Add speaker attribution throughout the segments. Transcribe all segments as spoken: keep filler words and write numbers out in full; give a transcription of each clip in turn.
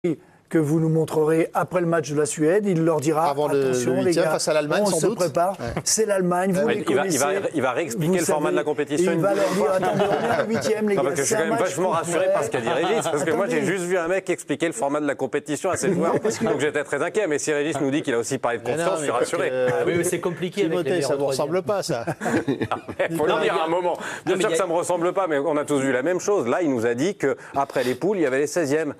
Speaker 1: que vous nous montrerez après le match de la Suède. Il leur dira
Speaker 2: avant
Speaker 1: attention
Speaker 2: le, le
Speaker 1: les gars,
Speaker 2: face à l'Allemagne,
Speaker 1: on
Speaker 2: sans
Speaker 1: se
Speaker 2: doute.
Speaker 1: prépare. Ouais. C'est l'Allemagne, vous
Speaker 3: ouais,
Speaker 1: les
Speaker 3: il va,
Speaker 1: connaissez.
Speaker 3: Il va, il va réexpliquer le format de la compétition.
Speaker 1: Il va leur dire attendez, on est en huitième les
Speaker 3: non,
Speaker 1: gars.
Speaker 3: parce que je suis quand même vachement rassuré par ce qu'a dit Régis, parce que moi j'ai juste vu un mec expliquer le format de la compétition à ses joueurs, donc j'étais très inquiet. Mais si Régis nous dit qu'il a aussi parlé de confiance, je suis rassuré.
Speaker 4: Euh, ah oui, mais c'est compliqué.
Speaker 2: Timothée,
Speaker 4: avec les
Speaker 2: ça vous ressemble pas, ça.
Speaker 3: Il faut le dire à un moment. Bien sûr que ça me ressemble pas, mais on a tous vu la même chose. Là, il nous a dit que après les poules, il y avait les seizièmes.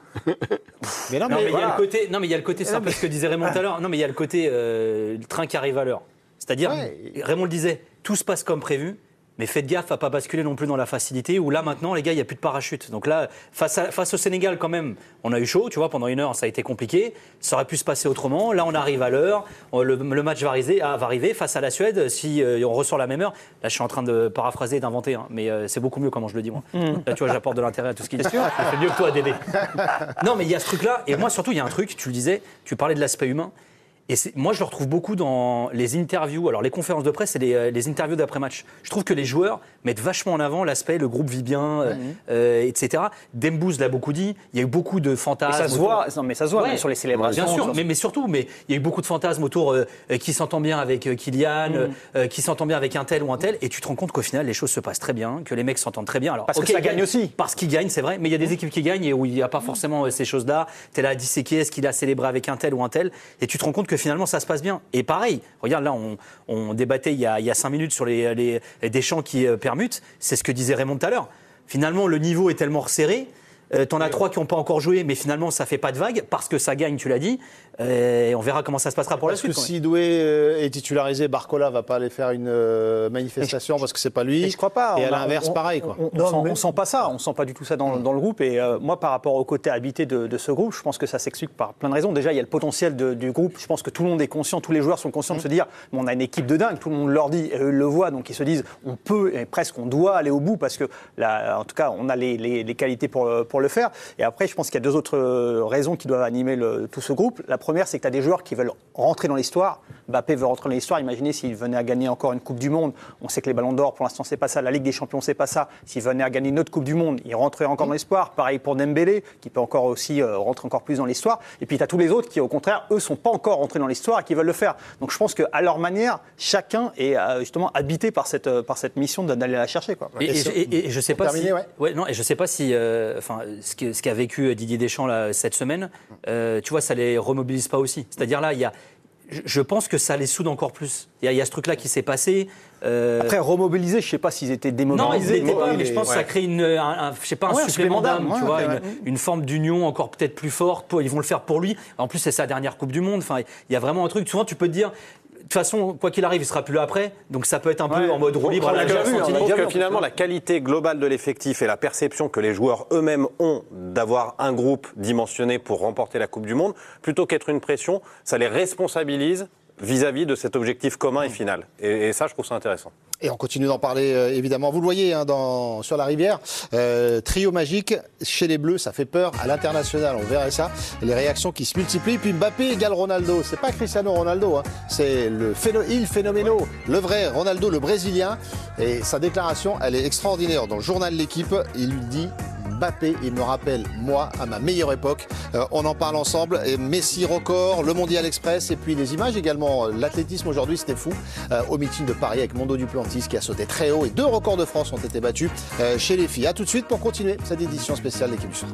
Speaker 4: Mais non, mais il y a le côté, non, mais il y a le côté, c'est un peu ce que disait Raymond tout à l'heure. Non, mais il y a le côté euh, le train qui arrive à l'heure. C'est-à-dire, ouais. Raymond le disait, tout se passe comme prévu. Mais faites gaffe à ne pas basculer non plus dans la facilité où là maintenant les gars il n'y a plus de parachute. Donc là face, à, face au Sénégal quand même on a eu chaud, tu vois, pendant une heure ça a été compliqué, ça aurait pu se passer autrement. Là on arrive à l'heure, le, le match va arriver, va arriver face à la Suède si euh, on ressort la même heure. Là je suis en train de paraphraser et d'inventer, hein, mais euh, c'est beaucoup mieux comment je le dis moi. Mmh. Là tu vois j'apporte de l'intérêt à tout ce qu'il dit. C'est mieux que toi Dédé. Non mais il y a ce truc là et moi surtout il y a un truc, tu le disais, tu parlais de l'aspect humain. Et moi, je le retrouve beaucoup dans les interviews, alors les conférences de presse et les, les interviews d'après-match. Je trouve que les joueurs mettent vachement en avant l'aspect, le groupe vit bien, mmh. euh, et cetera. Dembouz l'a beaucoup dit, il y a eu beaucoup de fantasmes.
Speaker 5: Et ça se
Speaker 4: autour...
Speaker 5: voit, non, mais ça se voit ouais. même sur les célébrations.
Speaker 4: Bien sûr, mais, mais surtout, mais il y a eu beaucoup de fantasmes autour euh, qui s'entend bien avec euh, Kylian, mmh. euh, qui s'entend bien avec un tel ou un tel, et tu te rends compte qu'au final, les choses se passent très bien, que les mecs s'entendent très bien. Alors,
Speaker 5: parce
Speaker 4: okay,
Speaker 5: que ça gagne aussi.
Speaker 4: Parce qu'ils gagnent, c'est vrai, mais il y a des équipes qui gagnent et où il n'y a pas forcément euh, ces choses-là. Tu es là à disséquer, est-ce qu'il a célébré avec un tel ou un tel, et tu te rends compte que finalement, ça se passe bien. Et pareil, regarde, là, on, on débattait il y, a, il y a cinq minutes sur les, les, les Deschamps qui euh, permutent. C'est ce que disait Raymond tout à l'heure. Finalement, le niveau est tellement resserré. Euh, t'en as trois qui n'ont pas encore joué, mais finalement, ça fait pas de vague parce que ça gagne, tu l'as dit. Euh, et on verra comment ça se passera pour
Speaker 2: parce
Speaker 4: la suite.
Speaker 2: Parce que si Doué euh, est titularisé, Barcola va pas aller faire une euh, manifestation parce que c'est pas lui.
Speaker 5: Et je crois pas.
Speaker 2: Et
Speaker 5: on
Speaker 2: à l'inverse,
Speaker 5: on,
Speaker 2: pareil. Quoi.
Speaker 5: On, on, on, sent, on sent pas ça. On sent pas du tout ça dans, dans le groupe. Et euh, moi, par rapport au côté habité de, de ce groupe, je pense que ça s'explique par plein de raisons. Déjà, il y a le potentiel de, du groupe. Je pense que tout le monde est conscient, tous les joueurs sont conscients mmh. de se dire, bon, on a une équipe de dingue. Tout le monde leur dit, et eux le voient, donc ils se disent, on peut et presque on doit aller au bout parce que, là, en tout cas, on a les, les, les qualités pour, pour le faire. Et après, je pense qu'il y a deux autres raisons qui doivent animer le, tout ce groupe. La première, c'est que tu as des joueurs qui veulent rentrer dans l'histoire. Mbappé veut rentrer dans l'histoire. Imaginez s'il venait à gagner encore une Coupe du Monde. On sait que les Ballons d'Or, pour l'instant, c'est pas ça. La Ligue des Champions, c'est pas ça. S'il venait à gagner une autre Coupe du Monde, il rentrerait encore dans l'histoire. Pareil pour Dembélé, qui peut encore aussi euh, rentrer encore plus dans l'histoire. Et puis, tu as tous les autres qui, au contraire, eux, sont pas encore rentrés dans l'histoire et qui veulent le faire. Donc, je pense qu'à leur manière, chacun est euh, justement habité par cette, euh, par cette mission d'aller la chercher. Quoi.
Speaker 4: Et, et, et, et, et je sais pas
Speaker 2: terminer,
Speaker 4: si,
Speaker 2: ouais.
Speaker 4: Ouais, non, et je sais pas si, euh, enfin, ce, que, ce qu'a vécu Didier Deschamps là, cette semaine, euh, tu vois, ça les remobilise pas aussi. C'est-à-dire là, il y a je pense que ça les soude encore plus. Il y a, il y a ce truc-là qui s'est passé. Euh...
Speaker 5: Après, remobilisés, je ne sais pas s'ils étaient démobilisés.
Speaker 4: Non, ils n'étaient pas, mais je pense ouais. que ça crée une, un, un, je sais pas, un ouais, supplément d'âme, ouais, tu vois, une, une forme d'union encore peut-être plus forte. Ils vont le faire pour lui. En plus, c'est sa dernière Coupe du Monde. Enfin, il y a vraiment un truc. Souvent, tu peux te dire... De toute façon, quoi qu'il arrive, il ne sera plus là après. Donc ça peut être un peu ouais. en mode roue libre à la
Speaker 3: Je trouve que finalement, la qualité globale de l'effectif et la perception que les joueurs eux-mêmes ont d'avoir un groupe dimensionné pour remporter la Coupe du Monde, plutôt qu'être une pression, ça les responsabilise vis-à-vis de cet objectif commun et final. Et, et ça, je trouve ça intéressant.
Speaker 2: Et on continue d'en parler, euh, évidemment. Vous le voyez hein, dans, sur la rivière. Euh, trio magique chez les Bleus, ça fait peur à l'international. On verrait ça. Les réactions qui se multiplient. Puis Mbappé égale Ronaldo. C'est pas Cristiano Ronaldo. Hein. C'est le phéno- il phénoméno, le vrai Ronaldo, le Brésilien. Et sa déclaration, elle est extraordinaire. Dans le journal de l'équipe, il lui dit... Mbappé, il me rappelle, moi, à ma meilleure époque. Euh, on en parle ensemble. Et Messi record, le Mondial Express et puis les images également. L'athlétisme aujourd'hui, c'était fou. Euh, au meeting de Paris avec Mondo Duplantis qui a sauté très haut et deux records de France ont été battus euh, chez les filles. A tout de suite pour continuer cette édition spéciale de l'Équipe du Soir.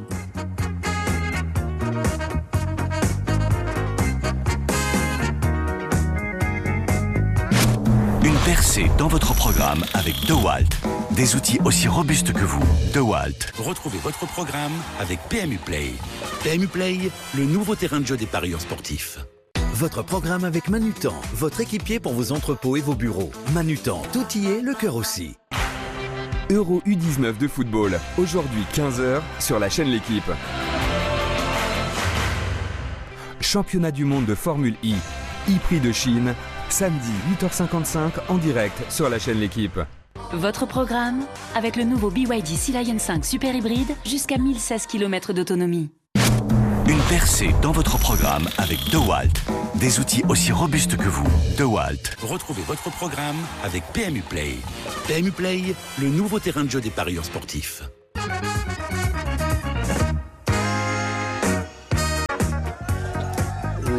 Speaker 6: Une percée dans votre programme avec DeWalt. Des outils aussi robustes que vous. DeWalt.
Speaker 7: Retrouvez votre programme avec P M U Play. P M U Play, le nouveau terrain de jeu des parieurs sportifs.
Speaker 8: Votre programme avec Manutan, votre équipier pour vos entrepôts et vos bureaux. Manutan, tout y est, le cœur aussi.
Speaker 9: Euro U dix-neuf de football, aujourd'hui quinze heures sur la chaîne L'Équipe. Championnat du monde de Formule I, I-Prix de Chine, samedi huit heures cinquante-cinq en direct sur la chaîne L'Équipe.
Speaker 10: Votre programme avec le nouveau B Y D Sea Lion cinq Super Hybride jusqu'à mille seize kilomètres d'autonomie.
Speaker 6: Une percée dans votre programme avec DeWalt. Des outils aussi robustes que vous. DeWalt.
Speaker 7: Retrouvez votre programme avec P M U Play. P M U Play, le nouveau terrain de jeu des parieurs sportifs.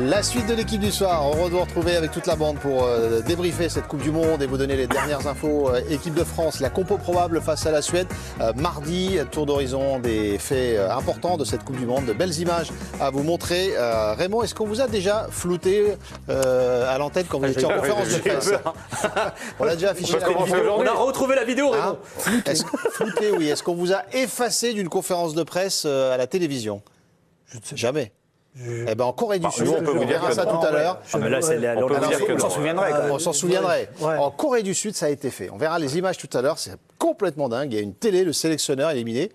Speaker 2: La suite de l'équipe du soir, on va vous retrouver avec toute la bande pour euh, débriefer cette Coupe du Monde et vous donner les dernières infos. Euh, équipe de France, la compo probable face à la Suède. Euh, mardi, tour d'horizon des faits euh, importants de cette Coupe du Monde. De belles images à vous montrer. Euh, Raymond, est-ce qu'on vous a déjà flouté euh, à l'antenne quand vous étiez en conférence de presse? On l'a déjà affiché.
Speaker 4: On, on a retrouvé la vidéo, Raymond.
Speaker 2: Hein? Est-ce, flouté, oui. Est-ce qu'on vous a effacé d'une conférence de presse euh, à la télévision? Je ne sais jamais. Je... Eh ben en Corée du bah, Sud, on, peut on verra ça tout à l'heure.
Speaker 4: Ah, mais là, c'est
Speaker 2: ouais.
Speaker 4: on,
Speaker 2: on s'en souviendrait. Quand même. On s'en souviendrait. Ouais. En Corée du Sud, ça a été fait. On verra les images tout à l'heure. C'est complètement dingue. Il y a une télé, le sélectionneur éliminé.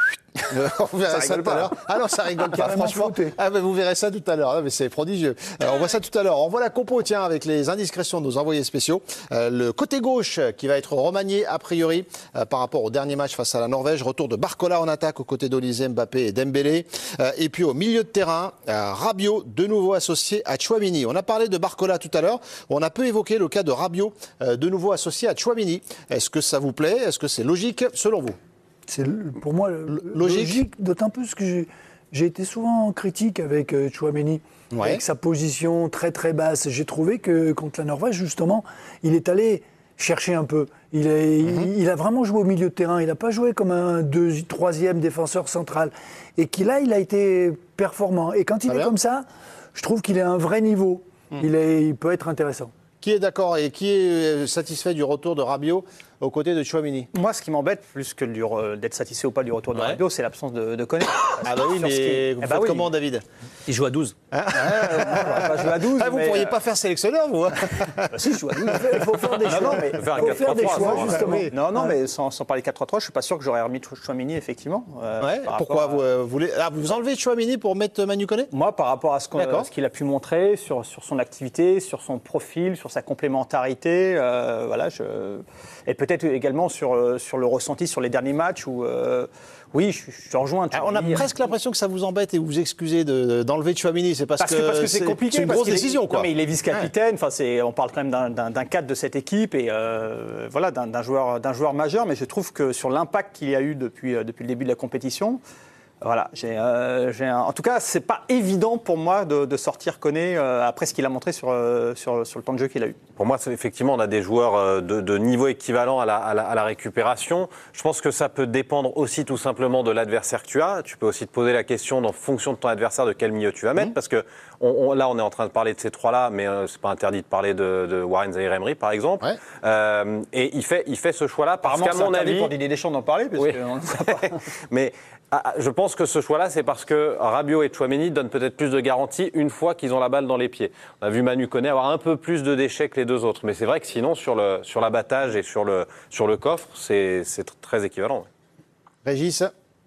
Speaker 2: On verra ça, ça tout à l'heure. Ah non, ça rigole pas, franchement. Ah, mais vous verrez ça tout à l'heure. Ah, mais c'est prodigieux. Alors, on voit ça tout à l'heure. On voit la compo, tiens, avec les indiscrétions de nos envoyés spéciaux. Euh, le côté gauche qui va être remanié a priori euh, par rapport au dernier match face à la Norvège. Retour de Barcola en attaque aux côtés d'Olise, Mbappé et Dembélé. Euh, et puis au milieu de terrain, euh, Rabiot, de nouveau associé à Tchouaméni. On a parlé de Barcola tout à l'heure. On a peu évoqué le cas de Rabiot, euh, de nouveau associé à Tchouaméni. Est-ce que ça vous plaît? Est-ce que c'est logique selon vous?
Speaker 1: C'est pour moi logique, logique d'autant plus que j'ai, j'ai été souvent en critique avec euh, Tchouaméni, ouais. avec sa position très très basse. J'ai trouvé que contre la Norvège, justement, il est allé chercher un peu. Il, est, mm-hmm. il, il a vraiment joué au milieu de terrain. Il n'a pas joué comme un deux, troisième défenseur central. Et qu'il a, il a été performant. Et quand il ah est bien. comme ça, je trouve qu'il est à un vrai niveau. Mm. Il, est, il peut être intéressant.
Speaker 2: Qui est d'accord et qui est satisfait du retour de Rabiot aux côtés de Tchouaméni?
Speaker 5: Moi, ce qui m'embête, plus que du, d'être satisfait ou pas du retour de ouais. Rabiot, c'est l'absence de, de Koné.
Speaker 2: Ah bah oui, mais qui... vous eh faites bah oui. comment, David?
Speaker 4: Il joue à douze.
Speaker 2: Hein ouais, non, pas jouer à douze. Ah, vous ne pourriez euh... pas faire sélectionneur, vous?
Speaker 5: Bah, si, je joue à douze. Il faut faire des choix. Non, mais,
Speaker 4: faire faut faire des choix,
Speaker 5: non,
Speaker 4: justement.
Speaker 5: Non, non, mais sans, sans parler quatre trois trois, je ne suis pas sûr que j'aurais remis Tchouaméni, effectivement.
Speaker 2: Euh, ouais. Pourquoi à... vous, euh, voulez... ah, vous enlevez Tchouaméni pour mettre Manu Koné?
Speaker 5: Moi, par rapport à ce, qu'on, ce qu'il a pu montrer sur, sur son activité, sur son profil, sur sa complémentarité, euh, voilà, je... et peut-être également sur sur le ressenti sur les derniers matchs où, euh, oui, je, je rejoins.
Speaker 2: Alors, on a presque l'impression que ça vous embête et vous vous excusez de, d'enlever Tchouaméni. C'est parce,
Speaker 5: parce
Speaker 2: que,
Speaker 5: que, parce que c'est, c'est compliqué.
Speaker 2: C'est une grosse décision,
Speaker 5: est,
Speaker 2: quoi.
Speaker 5: Non, mais il est vice-capitaine. Enfin, c'est, on parle quand même d'un, d'un, d'un cadre de cette équipe et euh, voilà, d'un, d'un, joueur, d'un joueur majeur. Mais je trouve que sur l'impact qu'il y a eu depuis, depuis le début de la compétition, voilà, j'ai, euh, j'ai un... en tout cas, c'est pas évident pour moi de, de sortir Koné euh, après ce qu'il a montré sur, euh, sur, sur le temps de jeu qu'il a eu.
Speaker 3: Pour moi, c'est, effectivement, on a des joueurs de, de niveau équivalent à la, à, la, à la récupération. Je pense que ça peut dépendre aussi tout simplement de l'adversaire que tu as. Tu peux aussi te poser la question, en fonction de ton adversaire, de quel milieu tu vas mettre. Mmh. Parce que on, on, là, on est en train de parler de ces trois-là, mais euh, c'est pas interdit de parler de, de Warren Zaïre-Emery, par exemple. Ouais. Euh, et il fait, il fait ce choix-là parce qu'à mon avis,
Speaker 5: pour Didier Deschamps d'en parler, parce
Speaker 3: oui.
Speaker 5: qu'on ne sait pas.
Speaker 3: Mais ah, je pense que ce choix-là, c'est parce que Rabiot et Tchouaméni donnent peut-être plus de garanties une fois qu'ils ont la balle dans les pieds. On a vu Manu Koné avoir un peu plus de déchets que les deux autres. Mais c'est vrai que sinon, sur, le, sur l'abattage et sur le, sur le coffre, c'est, c'est très équivalent.
Speaker 2: Régis?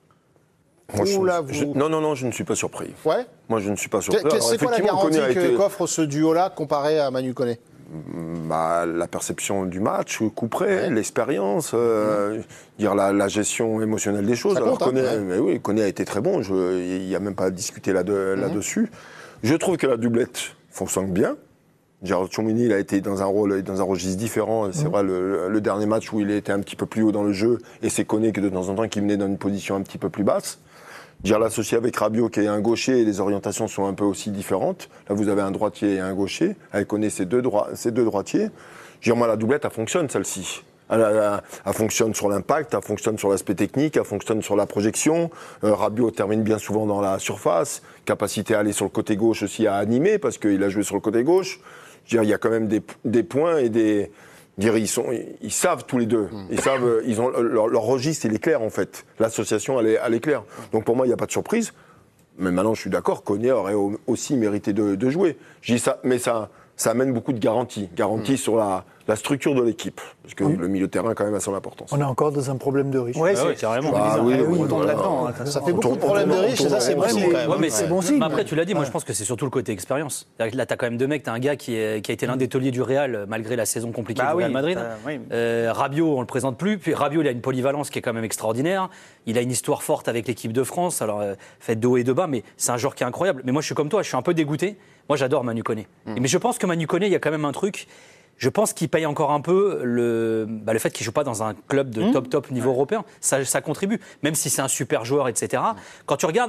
Speaker 11: Moi, je,
Speaker 2: là,
Speaker 11: je,
Speaker 2: vous...
Speaker 11: Non, non, non, je ne suis pas surpris.
Speaker 2: Ouais.
Speaker 11: Moi, je ne suis pas surpris.
Speaker 2: Qu'est, c'est quoi la garantie que été... qu'offre ce duo-là comparé à Manu Koné?
Speaker 11: Bah, la perception du match, coup près, ouais. l'expérience, euh, mmh. dire la, la gestion émotionnelle des choses.
Speaker 2: Ça
Speaker 11: Alors,
Speaker 2: compte,
Speaker 11: Koné,
Speaker 2: hein, ouais.
Speaker 11: mais oui, Koné a été très bon. Il n'y a même pas à discuter là de, mmh. là-dessus. Je trouve que la doublette fonctionne bien. Tchouaméni, il a été dans un rôle, dans un registre différent. C'est mmh. vrai, le, le dernier match où il était un petit peu plus haut dans le jeu, et c'est Koné que de temps en temps qui venait dans une position un petit peu plus basse. Dire l'associé avec Rabiot qui est un gaucher et les orientations sont un peu aussi différentes. Là, vous avez un droitier et un gaucher. Elle connaît ces deux, droits, ces deux droitiers. Dire moi, la doublette, elle fonctionne, celle-ci. Elle, elle, elle fonctionne sur l'impact, elle fonctionne sur l'aspect technique, elle fonctionne sur la projection. Euh, Rabiot termine bien souvent dans la surface. Capacité à aller sur le côté gauche aussi à animer parce qu'il a joué sur le côté gauche. Dire, il y a quand même des, des points et des... Dire, ils, sont, ils savent tous les deux. Ils savent, ils ont, leur, leur registre, il est clair, en fait. L'association, elle est, elle est claire. Donc, pour moi, il n'y a pas de surprise. Mais maintenant, je suis d'accord, Koné aurait aussi mérité de, de jouer. Je dis ça, mais ça, ça amène beaucoup de garanties. Garanties mmh. sur la, la structure de l'équipe. Parce que mmh. le milieu de terrain, quand même, a son importance.
Speaker 1: On est encore dans un problème de riche.
Speaker 5: Ouais, c'est, ah oui, carrément.
Speaker 11: Ah, oui, oui,
Speaker 5: on tombe
Speaker 11: voilà.
Speaker 5: là-dedans. Hein,
Speaker 2: ça fait beaucoup de problèmes de riche, et ça, c'est bon signe, quand même.
Speaker 4: Ouais, mais
Speaker 2: c'est
Speaker 4: bon signe. Mais après, tu l'as dit, moi, je pense que c'est surtout le côté expérience. Là, t'as quand même deux mecs. T'as un gars qui, est, qui a été l'un des tauliers du Real, malgré la saison compliquée bah du Real oui, Madrid. Euh, oui. euh, Rabiot, on le présente plus. Puis Rabiot, il a une polyvalence qui est quand même extraordinaire. Il a une histoire forte avec l'équipe de France. Alors, euh, faite de haut et de bas, mais c'est un joueur qui est incroyable. Mais moi, je suis comme toi, je suis un peu dégoûté. Moi, j'adore Manu Koné. Mm. Mais je pense que Manu Koné, il y a quand même un truc. Je pense qu'il paye encore un peu le, bah, le fait qu'il ne joue pas dans un club de mmh. top, top niveau ouais. européen. Ça, ça contribue, même si c'est un super joueur, et cetera. Mmh. Quand tu regardes,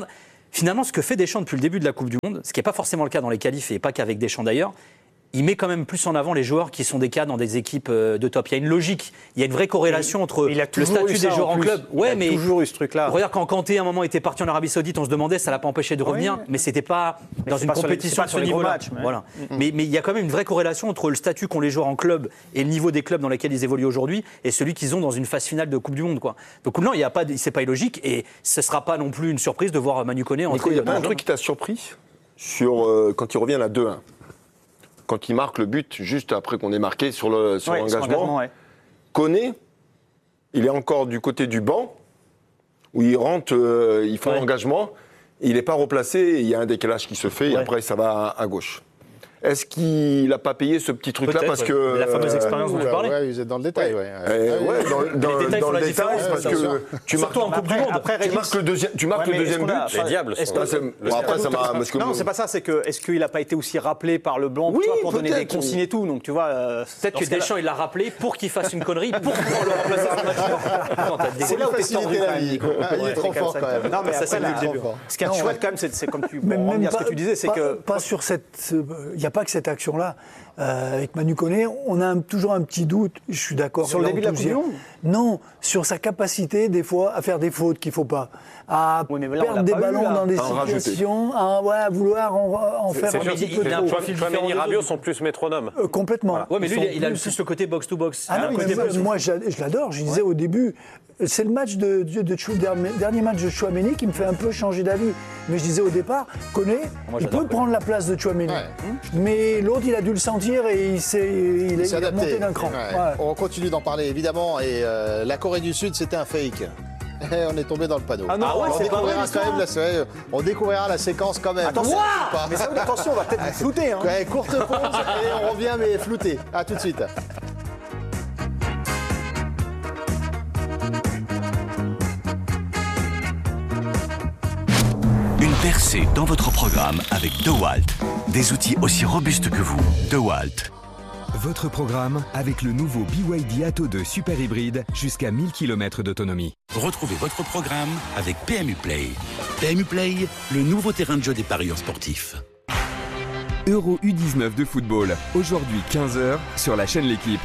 Speaker 4: finalement, ce que fait Deschamps depuis le début de la Coupe du Monde, ce qui n'est pas forcément le cas dans les qualifs et pas qu'avec Deschamps d'ailleurs, il met quand même plus en avant les joueurs qui sont des cas dans des équipes de top. Il y a une logique, il y a une vraie corrélation entre le statut des joueurs en, en club.
Speaker 5: Ouais,
Speaker 4: il a
Speaker 5: mais toujours eu ce truc-là.
Speaker 4: Regarde, quand Kanté à un moment était parti en Arabie Saoudite, on se demandait, ça l'a pas empêché de revenir, oui, mais c'était pas mais dans une compétition
Speaker 5: les,
Speaker 4: de ce niveau-là.
Speaker 5: Mais...
Speaker 4: Voilà. Mm-hmm. mais, mais il y a quand même une vraie corrélation entre le statut qu'ont les joueurs en club et le niveau des clubs dans lesquels ils évoluent aujourd'hui et celui qu'ils ont dans une phase finale de Coupe du Monde, quoi. Donc non, il y a pas, c'est pas illogique et ce sera pas non plus une surprise de voir Manu Koné entrer.
Speaker 11: Il y a pas un truc qui t'a surpris sur euh, quand ils reviennent à deux un. Quand il marque le but, juste après qu'on ait marqué sur le sur ouais, l'engagement, ouais. Koné, il est encore du côté du banc, où il rentre, euh, il fait ouais. l'engagement, il n'est pas replacé, il y a un décalage qui se fait, ouais. et après ça va à, à gauche. Est-ce qu'il n'a pas payé ce petit truc-là parce
Speaker 4: ouais.
Speaker 11: que
Speaker 4: la fameuse expérience dont tu parlais.
Speaker 2: Ouais, vous êtes dans le détail. Ouais,
Speaker 11: ouais. Euh, ouais dans, dans,
Speaker 4: les détails
Speaker 11: dans
Speaker 4: font
Speaker 11: le
Speaker 4: la
Speaker 11: détail, parce que tu marques
Speaker 4: en Coupe du Monde.
Speaker 5: Après,
Speaker 11: tu marques le deuxième, tu marques ouais, le deuxième but.
Speaker 3: Les diables.
Speaker 11: Est-ce que, bon, après, ça m'a. Parce que
Speaker 5: non, c'est pas ça. C'est que est-ce qu'il n'a pas été aussi rappelé par le blanc
Speaker 11: oui,
Speaker 5: pour donner des consignes et tout. Donc tu vois. Euh,
Speaker 4: Peut-être que Deschamps il l'a rappelé pour qu'il fasse une connerie pour pouvoir le remplacer dans le match.
Speaker 2: C'est là où t'es tendu quand même. Il est trop fort quand même.
Speaker 5: Non mais ça c'est le début. Ce qui est chouette quand même, c'est comme tu. Même ce que tu disais, c'est que
Speaker 1: pas sur cette. Il n'y a pas que cette action-là. Euh, avec Manu Koné, on a un, toujours un petit doute, je suis d'accord.
Speaker 5: Sur le début de la Coupe du Monde ?
Speaker 1: Non, sur sa capacité, des fois, à faire des fautes qu'il ne faut pas. À oui, là, perdre des ballons eu, dans des situations, à, ouais, à vouloir en, en faire un petit peu trop.
Speaker 3: Chouameni et Rabiot sont plus métronomes.
Speaker 1: Euh, complètement.
Speaker 4: Voilà. Ouais, mais
Speaker 1: Ils
Speaker 4: lui, il, il a
Speaker 1: plus...
Speaker 4: plus le côté box-to-box.
Speaker 1: Ah non, mais moi, moi je, je l'adore, je disais ouais. au début, c'est le match de, de, de, de dernier match de Chouameni qui me fait un peu changer d'avis. Mais je disais au départ, Koné, il peut prendre la place de Chouameni. Ouais. Mais l'autre, il a dû le sentir et il s'est il, il, il a monté d'un cran.
Speaker 2: Ouais. Ouais. On continue d'en parler évidemment. Et euh, la Corée du Sud, c'était un fake. On est tombé dans le panneau.
Speaker 5: Ah non,
Speaker 2: ah
Speaker 5: ouais,
Speaker 2: on, découvrira quand même la, on découvrira la séquence quand même.
Speaker 5: Attention, mais ça, attention, on va peut-être vous flouter. Hein.
Speaker 2: Ouais, courte pause et on revient mais flouté. À tout de suite.
Speaker 6: Une percée dans votre programme avec DeWalt. Des outils aussi robustes que vous. DeWalt.
Speaker 9: Votre programme avec le nouveau B Y D Atto deux Super Hybride jusqu'à mille kilomètres d'autonomie.
Speaker 7: Retrouvez votre programme avec P M U Play. P M U Play, le nouveau terrain de jeu des parieurs sportifs.
Speaker 9: Euro U dix-neuf de football, aujourd'hui quinze heures sur la chaîne L'Équipe.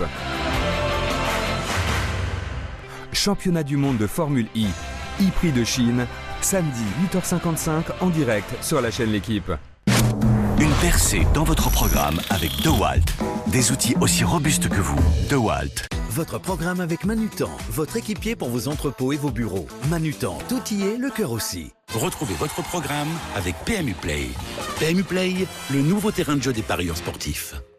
Speaker 9: Championnat du monde de Formule I, I-Prix de Chine, samedi huit heures cinquante-cinq en direct sur la chaîne L'Équipe.
Speaker 6: Une percée dans votre programme avec DeWalt. Des outils aussi robustes que vous. DeWalt.
Speaker 8: Votre programme avec Manutan, votre équipier pour vos entrepôts et vos bureaux. Manutan, tout y est, le cœur aussi.
Speaker 7: Retrouvez votre programme avec P M U Play. P M U Play, le nouveau terrain de jeu des parieurs sportifs.